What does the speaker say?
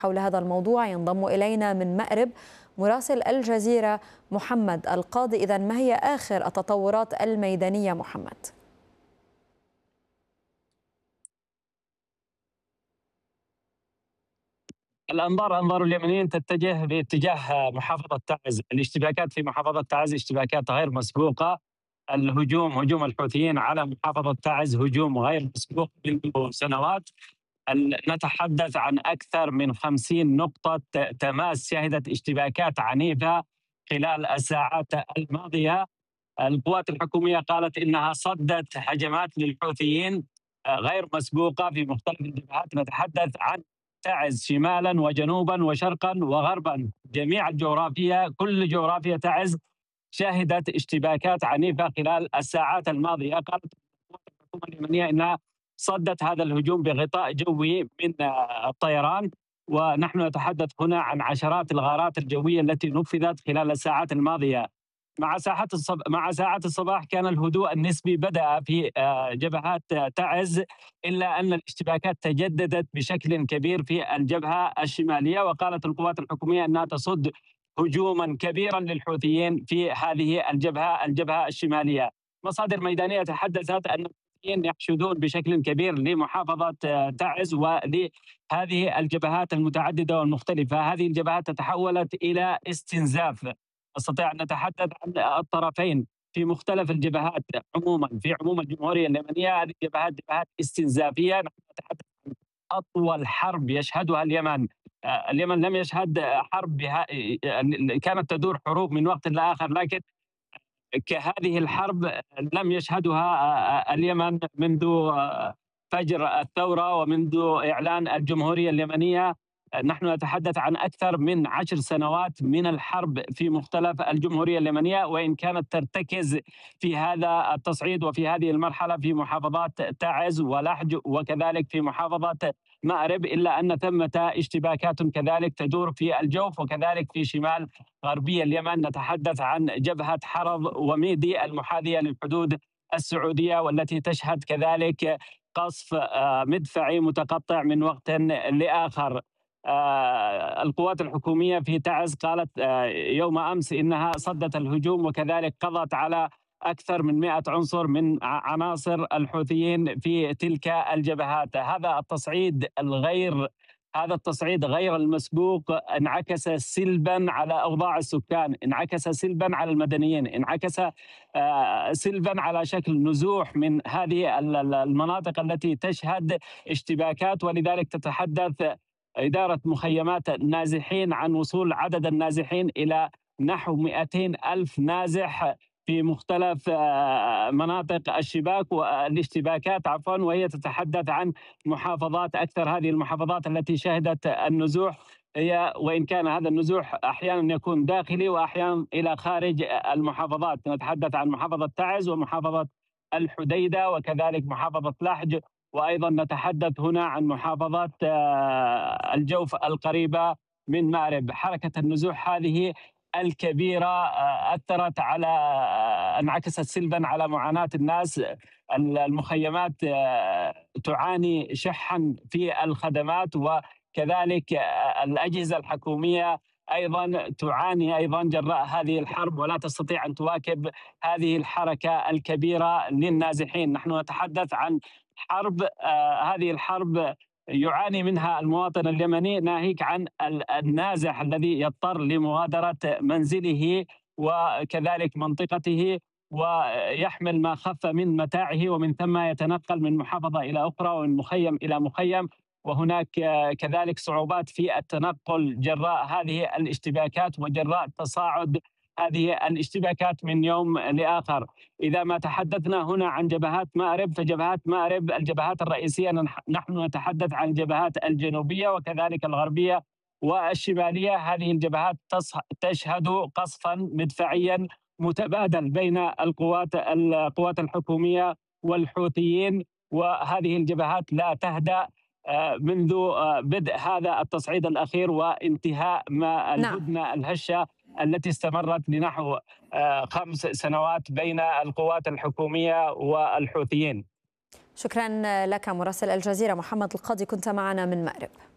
حول هذا الموضوع ينضم إلينا من مأرب مراسل الجزيرة محمد القاضي. إذن ما هي آخر التطورات الميدانية محمد؟ أنظار اليمنيين تتجه باتجاه محافظة تعز. الاشتباكات في محافظة تعز اشتباكات غير مسبوقة. هجوم الحوثيين على محافظة تعز هجوم غير مسبوق منذ سنوات. نتحدث عن أكثر من 50 نقطة تماس شهدت اشتباكات عنيفة خلال الساعات الماضية. القوات الحكومية قالت إنها صدت هجمات للحوثيين غير مسبوقة في مختلف الجبهات. نتحدث عن تعز شمالا وجنوبا وشرقا وغربا، جميع الجغرافيا، كل جغرافيا تعز شهدت اشتباكات عنيفة خلال الساعات الماضية. قالت الحكومة اليمنية إنها صدت هذا الهجوم بغطاء جوي من الطيران، ونحن نتحدث هنا عن عشرات الغارات الجوية التي نفذت خلال الساعات الماضية. مع ساعات الصباح كان الهدوء النسبي بدأ في جبهات تعز، إلا أن الاشتباكات تجددت بشكل كبير في الجبهة الشمالية، وقالت القوات الحكومية أنها تصد هجوما كبيرا للحوثيين في هذه الجبهة الشمالية. مصادر ميدانية تحدثت أن الحوثيين يحشدون بشكل كبير لمحافظة تعز ولهذه الجبهات المتعددة والمختلفة. هذه الجبهات تحولت إلى استنزاف. نستطيع أن نتحدث عن الطرفين في مختلف الجبهات عموما في عموم الجمهورية اليمنية. هذه جبهات استنزافية. نحن نتحدث عن أطول حرب يشهدها اليمن. اليمن لم يشهد حرب كانت تدور حروب من وقت لآخر، لكن كهذه الحرب لم يشهدها اليمن منذ فجر الثورة ومنذ إعلان الجمهورية اليمنية. نحن نتحدث عن أكثر من 10 سنوات من الحرب في مختلف الجمهورية اليمنية، وإن كانت ترتكز في هذا التصعيد وفي هذه المرحلة في محافظات تعز ولحج وكذلك في محافظة مأرب، إلا أن ثمة اشتباكات كذلك تدور في الجوف وكذلك في شمال غربي اليمن. نتحدث عن جبهة حرض وميدي المحاذية للحدود السعودية، والتي تشهد كذلك قصف مدفعي متقطع من وقت لآخر. القوات الحكومية في تعز قالت يوم أمس إنها صدت الهجوم، وكذلك قضت على أكثر من 100 عنصر من عناصر الحوثيين في تلك الجبهات. هذا التصعيد غير المسبوق انعكس سلبا على أوضاع السكان، انعكس سلبا على المدنيين، انعكس سلبا على شكل نزوح من هذه المناطق التي تشهد اشتباكات. ولذلك تتحدث إدارة مخيمات النازحين عن وصول عدد النازحين إلى نحو 200 ألف نازح في مختلف مناطق الاشتباكات وهي تتحدث عن محافظات. أكثر هذه المحافظات التي شهدت النزوح هي، وإن كان هذا النزوح أحيانا يكون داخلي وأحيانا إلى خارج المحافظات. نتحدث عن محافظة تعز ومحافظة الحديدة وكذلك محافظة لحج، وأيضا نتحدث هنا عن محافظة الجوف القريبة من مأرب. حركة النزوح هذه الكبيرة أثرت على انعكست سلبا على معاناة الناس. المخيمات تعاني شحا في الخدمات، وكذلك الأجهزة الحكومية أيضا تعاني أيضا جراء هذه الحرب، ولا تستطيع أن تواكب هذه الحركة الكبيرة للنازحين. نحن نتحدث عن حرب، هذه الحرب يعاني منها المواطن اليمني، ناهيك عن النازح الذي يضطر لمغادرة منزله وكذلك منطقته ويحمل ما خف من متاعه، ومن ثم يتنقل من محافظة إلى أخرى ومن مخيم إلى مخيم. وهناك كذلك صعوبات في التنقل جراء هذه الاشتباكات وجراء تصاعد هذه الاشتباكات من يوم لآخر. إذا ما تحدثنا هنا عن جبهات مأرب، فجبهات مأرب الجبهات الرئيسية نحن نتحدث عن الجبهات الجنوبية وكذلك الغربية والشمالية. هذه الجبهات تشهد قصفا مدفعيا متبادل بين القوات الحكومية والحوثيين، وهذه الجبهات لا تهدأ منذ بدء هذا التصعيد الأخير وانتهاء الهدنة الهشة التي استمرت لنحو 5 سنوات بين القوات الحكومية والحوثيين. شكرا لك مراسل الجزيرة محمد القاضي، كنت معنا من مأرب.